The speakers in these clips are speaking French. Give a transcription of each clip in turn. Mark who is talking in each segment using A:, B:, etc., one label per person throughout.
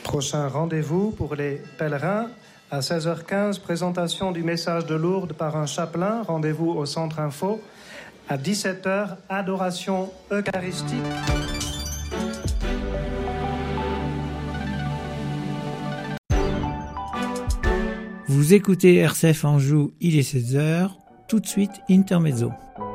A: Prochain rendez-vous pour les pèlerins. À 16h15, présentation du message de Lourdes par un chapelain. Rendez-vous au Centre Info. À 17h, adoration eucharistique.
B: Vous écoutez RCF Anjou, il est 16h. Tout de suite, Intermezzo.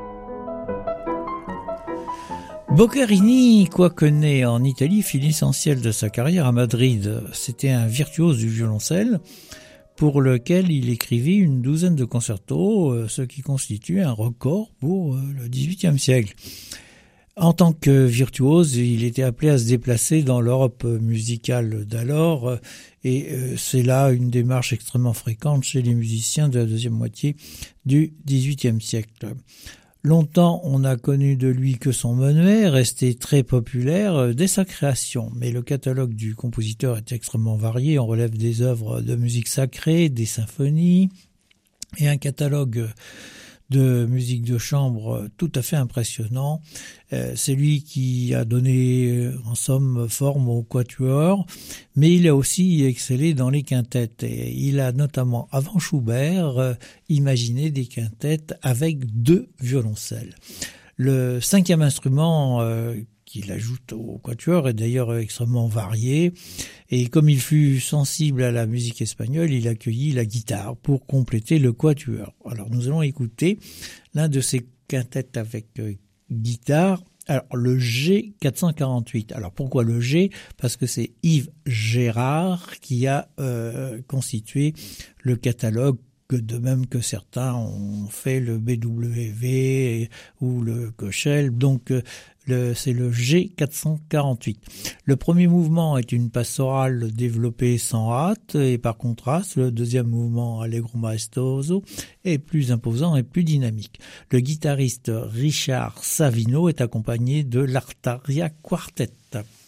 B: Boccherini, quoique né en Italie, fit l'essentiel de sa carrière à Madrid. C'était un virtuose du violoncelle pour lequel il écrivit une douzaine de concertos, ce qui constitue un record pour le XVIIIe siècle. En tant que virtuose, il était appelé à se déplacer dans l'Europe musicale d'alors, et c'est là une démarche extrêmement fréquente chez les musiciens de la deuxième moitié du XVIIIe siècle. Longtemps, on n'a connu de lui que son menuet, resté très populaire dès sa création. Mais le catalogue du compositeur est extrêmement varié. On relève des œuvres de musique sacrée, des symphonies et un catalogue de musique de chambre tout à fait impressionnant. C'est lui qui a donné en somme forme au quatuor, mais il a aussi excellé dans les quintettes. Et il a notamment, avant Schubert, imaginé des quintettes avec 2 violoncelles. Le 5e instrument qu'il ajoute au quatuor est d'ailleurs extrêmement varié, et comme il fut sensible à la musique espagnole, il accueillit la guitare pour compléter le quatuor. Alors nous allons écouter l'un de ces quintettes avec guitare, alors le G448. Alors pourquoi le G ? Parce que c'est Yves Gérard qui a constitué le catalogue, de même que certains ont fait le BWV ou le Köchel, donc c'est le G448. Le premier mouvement est une pastorale développée sans hâte et par contraste. Le deuxième mouvement, Allegro maestoso, est plus imposant et plus dynamique. Le guitariste Richard Savino est accompagné de l'Artaria Quartet.